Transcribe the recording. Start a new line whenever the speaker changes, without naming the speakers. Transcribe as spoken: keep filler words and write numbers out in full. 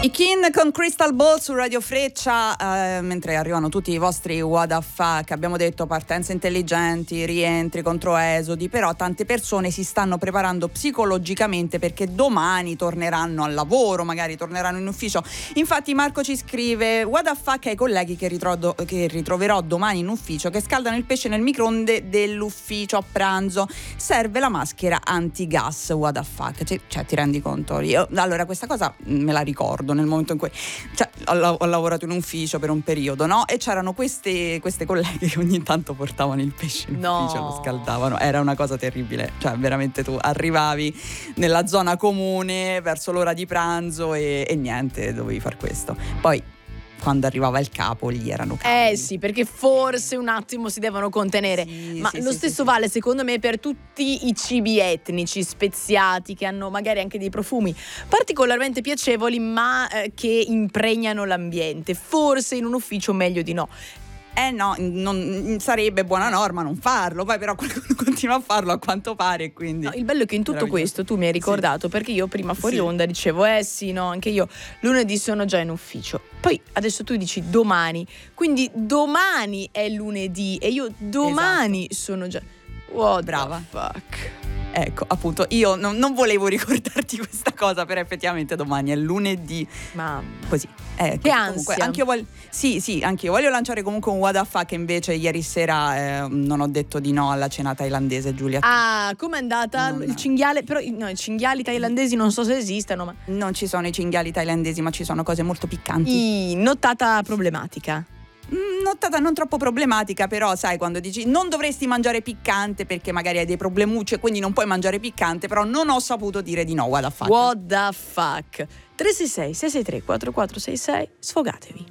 I Kin con Crystal Ball su Radio Freccia, eh, mentre arrivano tutti i vostri what the fuck. Abbiamo detto partenze intelligenti, rientri, controesodi, però tante persone si stanno preparando psicologicamente perché domani torneranno al lavoro, magari torneranno in ufficio. Infatti Marco ci scrive: what the fuck ai colleghi che, ritrodo, che ritroverò domani in ufficio, che scaldano il pesce nel microonde dell'ufficio a pranzo, serve la maschera antigas. What the fuck, cioè, cioè ti rendi conto? Io, allora questa cosa me la ricordo nel momento in cui, cioè, ho, ho lavorato in ufficio per un periodo, no? E c'erano queste, queste colleghe che ogni tanto portavano il pesce in
no.
ufficio, lo scaldavano, era una cosa terribile, cioè veramente tu arrivavi nella zona comune verso l'ora di pranzo e, e niente, dovevi far questo. Poi quando arrivava il capo gli erano cavoli.
Eh sì, perché forse un attimo si devono contenere.
Sì,
Ma
sì,
lo
sì,
stesso
sì,
vale secondo me per tutti i cibi etnici speziati che hanno magari anche dei profumi particolarmente piacevoli ma eh, che impregnano l'ambiente. Forse in un ufficio meglio di no.
Eh no, non, sarebbe buona norma non farlo, poi però qualcuno continua a farlo a quanto pare, quindi
No, il bello è che in tutto questo tu mi hai ricordato, sì. Perché io prima fuori
sì.
onda dicevo eh sì no, anche io lunedì sono già in ufficio, poi adesso tu dici domani, quindi domani è lunedì e io domani esatto. sono già what
brava
the fuck.
Ecco, appunto, io non, non volevo ricordarti questa cosa, però effettivamente domani è lunedì.
Mamma.
Così. Eh,
che
comunque,
ansia.
Anche io voglio, sì, sì, anche io voglio lanciare comunque un what the fuck, che invece ieri sera eh, non ho detto di no alla cena thailandese, Giulia.
Ah, com'è andata?
Non,
il cinghiale, però no, i cinghiali thailandesi non so se esistano, ma
non ci sono i cinghiali thailandesi, ma ci sono cose molto piccanti.
I, notata problematica.
Notata non troppo problematica, però sai quando dici non dovresti mangiare piccante perché magari hai dei problemucci e quindi non puoi mangiare piccante, però non ho saputo dire di no. What the fuck.
What the fuck. tre sei sei sei sei tre quattro quattro sei sei, sfogatevi.